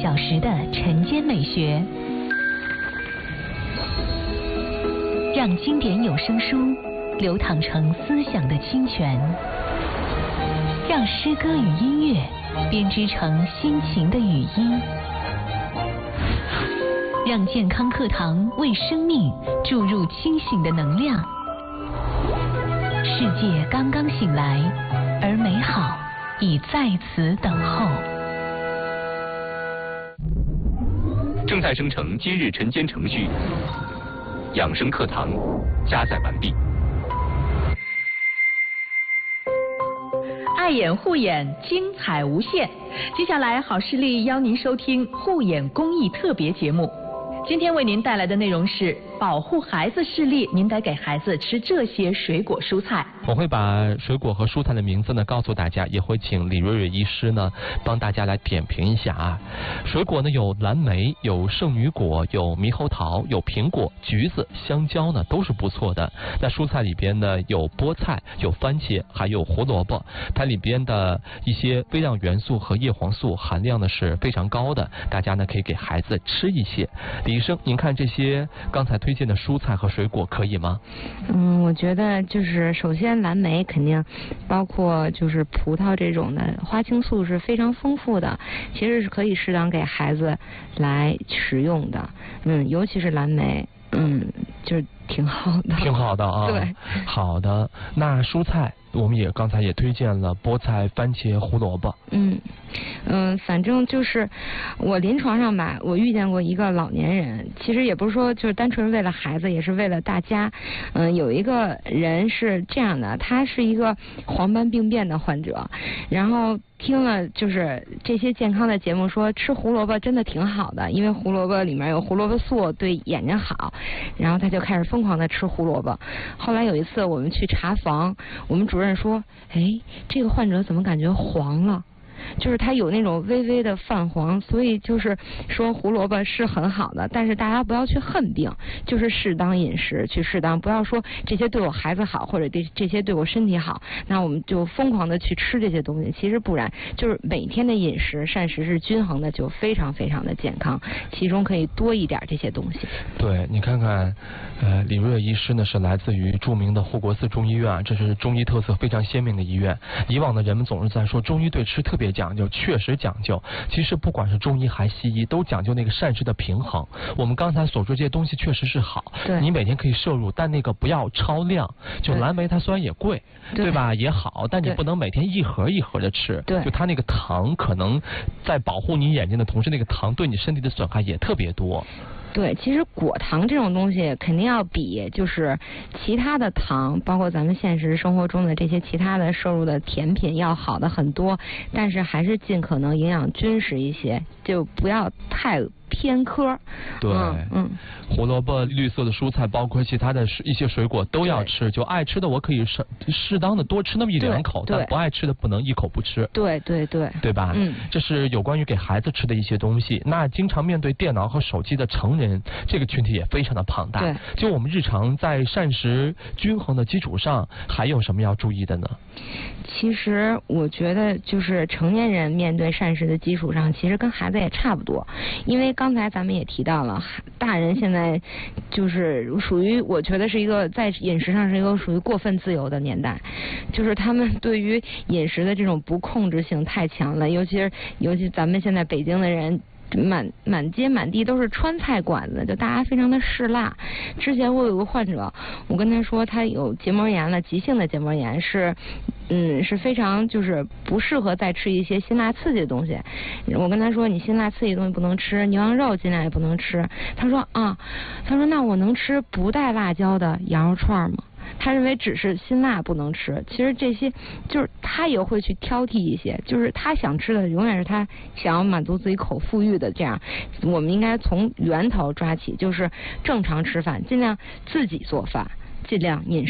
小时的晨间美学，让经典有声书流淌成思想的清泉，让诗歌与音乐编织成心情的语音，让健康课堂为生命注入清醒的能量。世界刚刚醒来，而美好已在此等候。 正在生成今日晨间程序，养生课堂加载完毕。 爱眼护眼，精彩无限。接下来，好视力邀您收听护眼公益特别节目。今天为您带来的内容是保护孩子视力，您得给孩子吃这些水果蔬菜。 我会把水果和蔬菜的名字呢告诉大家，也会请李瑞瑞医师呢帮大家来点评一下啊。水果呢有蓝莓，有圣女果，有猕猴桃，有苹果、橘子、香蕉呢都是不错的。那蔬菜里边呢有菠菜，有番茄，还有胡萝卜，它里边的一些微量元素和叶黄素含量呢是非常高的，大家呢可以给孩子吃一些。李医生，您看这些刚才推荐的蔬菜和水果可以吗？ 我觉得就是首先蓝莓肯定，包括就是葡萄这种的花青素是非常丰富的，其实是可以适当给孩子来食用的。尤其是蓝莓，就是挺好的。挺好的啊。 对， 好的。那蔬菜我们也刚才也推荐了菠菜、番茄、胡萝卜。 反正就是我临床上吧，我遇见过一个老年人，其实也不是说就是单纯为了孩子，也是为了大家。有一个人是这样的，他是一个黄斑病变的患者，然后听了就是这些健康的节目，说吃胡萝卜真的挺好的，因为胡萝卜里面有胡萝卜素，对眼睛好，然后他就开始疯狂的吃胡萝卜。后来有一次我们去查房，我们主任说，这个患者怎么感觉黄了？就是它有那种微微的泛黄，所以就是说胡萝卜是很好的，但是大家不要去恨病，就是适当饮食去适当，不要说这些对我孩子好，或者这些对我身体好，那我们就疯狂的去吃这些东西，其实不然，就是每天的饮食膳食是均衡的，就非常非常的健康，其中可以多一点这些东西。 对，你看看李瑞医师呢是来自于著名的护国寺中医院啊，这是中医特色非常鲜明的医院。以往的人们总是在说中医对吃特别讲究，确实讲究。其实不管是中医还西医，都讲究那个膳食的平衡。我们刚才所说这些东西确实是好，你每天可以摄入，但那个不要超量。就蓝莓它虽然也贵，对吧，也好，但你不能每天一盒一盒的吃。就它那个糖可能在保护你眼睛的同时，那个糖对你身体的损害也特别多。 对，其实果糖这种东西肯定要比就是其他的糖，包括咱们现实生活中的这些其他的摄入的甜品要好的很多，但是还是尽可能营养均实一些，就不要太偏科。 对，胡萝卜、绿色的蔬菜，包括其他的一些水果都要吃。就爱吃的我可以适当的多吃那么一两口，但不爱吃的不能一口不吃。对吧？这是有关于给孩子吃的一些东西。那经常面对电脑和手机的成人，这个群体也非常的庞大。就我们日常在膳食均衡的基础上，还有什么要注意的呢？ 其实我觉得就是成年人面对膳食的基础上，其实跟孩子也差不多，因为刚才咱们也提到了，大人现在就是属于我觉得是一个在饮食上是一个属于过分自由的年代，就是他们对于饮食的这种不控制性太强了，尤其咱们现在北京的人。满街满地都是川菜馆子，就大家非常的嗜辣。之前我有个患者，我跟他说他有结膜炎了，急性的结膜炎是非常就是不适合再吃一些辛辣刺激的东西。我跟他说你辛辣刺激的东西不能吃，牛羊肉尽量也不能吃。他说那我能吃不带辣椒的羊肉串吗？他认为只是辛辣不能吃，其实这些就是他也会去挑剔一些，就是他想吃的永远是他想要满足自己口腹欲的，这样我们应该从源头抓起，就是正常吃饭，尽量自己做饭，尽量饮食